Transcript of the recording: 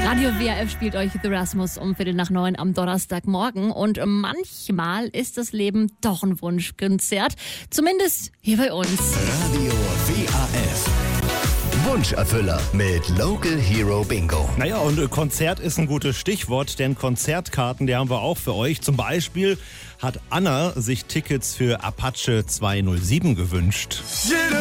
Radio WRF spielt euch The Rasmus um 8:45 am Donnerstagmorgen. Und manchmal ist das Leben doch ein Wunschkonzert. Zumindest hier bei uns. Radio WRF. Wunscherfüller mit Local Hero Bingo. Naja, und Konzert ist ein gutes Stichwort, denn Konzertkarten, die haben wir auch für euch. Zum Beispiel hat Anna sich Tickets für Apache 207 gewünscht.